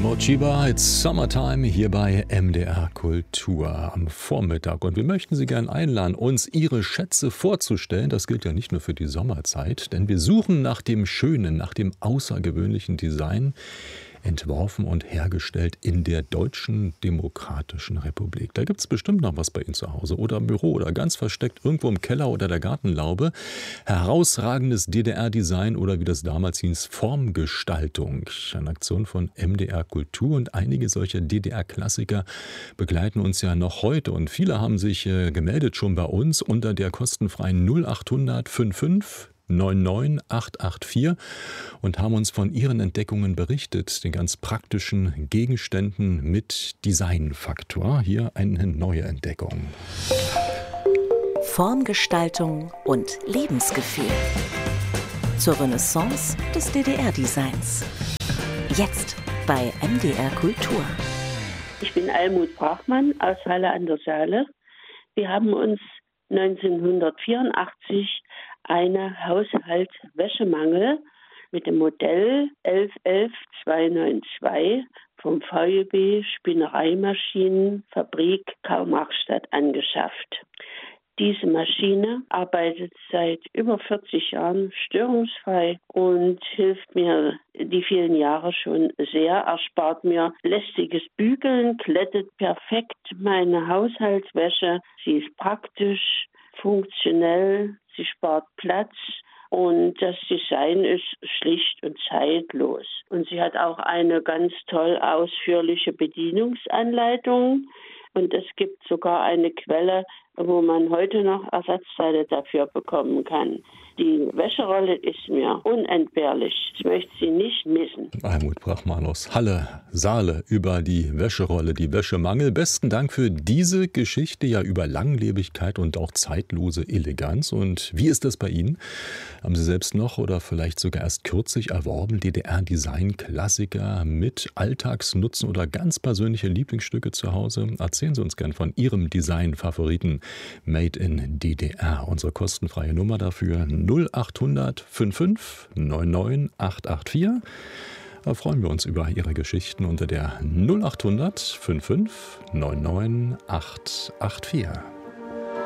Chiba, it's Summertime hier bei MDR Kultur am Vormittag. Und wir möchten Sie gern einladen, uns Ihre Schätze vorzustellen. Das gilt ja nicht nur für die Sommerzeit, denn wir suchen nach dem Schönen, nach dem außergewöhnlichen Design, entworfen und hergestellt in der Deutschen Demokratischen Republik. Da gibt es bestimmt noch was bei Ihnen zu Hause oder im Büro oder ganz versteckt irgendwo im Keller oder der Gartenlaube. Herausragendes DDR-Design oder wie das damals hieß, Formgestaltung. Eine Aktion von MDR Kultur und einige solcher DDR-Klassiker begleiten uns ja noch heute. Und viele haben sich gemeldet schon bei uns unter der kostenfreien 0800 55 99884 und haben uns von ihren Entdeckungen berichtet, den ganz praktischen Gegenständen mit Designfaktor. Hier eine neue Entdeckung. Formgestaltung und Lebensgefühl zur Renaissance des DDR-Designs. Jetzt bei MDR Kultur. Ich bin Almut Brachmann aus Halle an der Saale. Wir haben uns 1984 eine Haushaltswäschemangel mit dem Modell 111292 vom VEB Spinnereimaschinenfabrik Karl-Marx-Stadt angeschafft. Diese Maschine arbeitet seit über 40 Jahren störungsfrei und hilft mir die vielen Jahre schon sehr, erspart mir lästiges Bügeln, glättet perfekt meine Haushaltswäsche. Sie ist praktisch, funktionell, sie spart Platz und das Design ist schlicht und zeitlos. Und sie hat auch eine ganz toll ausführliche Bedienungsanleitung und es gibt sogar eine Quelle, wo man heute noch Ersatzteile dafür bekommen kann. Die Wäscherolle ist mir unentbehrlich. Ich möchte sie nicht missen. Almut Brachmann aus Halle, Saale über die Wäscherolle, die Wäschemangel. Besten Dank für diese Geschichte ja über Langlebigkeit und auch zeitlose Eleganz. Und wie ist das bei Ihnen? Haben Sie selbst noch oder vielleicht sogar erst kürzlich erworben DDR-Design-Klassiker mit Alltagsnutzen oder ganz persönliche Lieblingsstücke zu Hause? Erzählen Sie uns gern von Ihrem Design-Favoriten Made in DDR. Unsere kostenfreie Nummer dafür 0800 55 99884. Da freuen wir uns über Ihre Geschichten unter der 0800 55 99884.